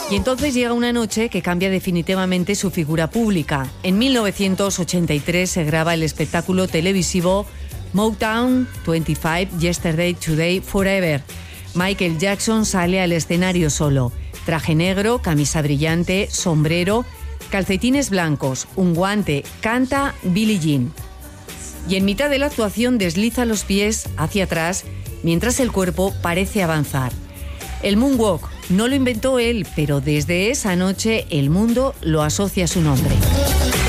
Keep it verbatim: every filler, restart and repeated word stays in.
Y entonces llega una noche que cambia definitivamente su figura pública. En mil novecientos ochenta y tres se graba el espectáculo televisivo Motown veinticinco, Yesterday, Today, Forever. Michael Jackson sale al escenario solo. Traje negro, camisa brillante, sombrero, calcetines blancos, un guante, canta Billie Jean. Y en mitad de la actuación desliza los pies hacia atrás mientras el cuerpo parece avanzar. El moonwalk no lo inventó él, pero desde esa noche el mundo lo asocia a su nombre.